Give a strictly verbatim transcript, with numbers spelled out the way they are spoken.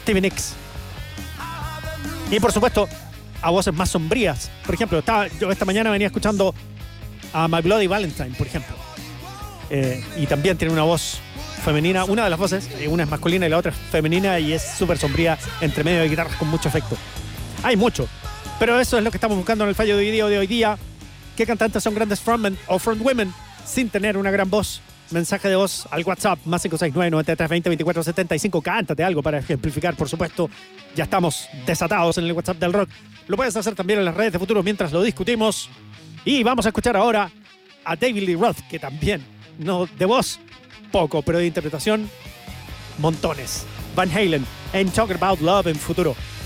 Stevie Nicks. Y por supuesto, a voces más sombrías. Por ejemplo, estaba, yo esta mañana venía escuchando a My Bloody Valentine, por ejemplo. Eh, y también tiene una voz femenina. Una de las voces, una es masculina y la otra es femenina, y es súper sombría entre medio de guitarras con mucho efecto. Hay mucho, pero eso es lo que estamos buscando en el fallo de video de hoy día. ¿Qué cantantes son grandes frontmen o frontwomen sin tener una gran voz? Mensaje de voz al WhatsApp, más cinco seis nueve, nueve tres dos cero, veinticuatro setenta y cinco. Cántate algo para ejemplificar, por supuesto. Ya estamos desatados en el WhatsApp del rock. Lo puedes hacer también en las redes de Futuro mientras lo discutimos. Y vamos a escuchar ahora a David Lee Roth, que también, no de voz, poco, pero de interpretación, montones. Van Halen, and Talking About Love en Futuro.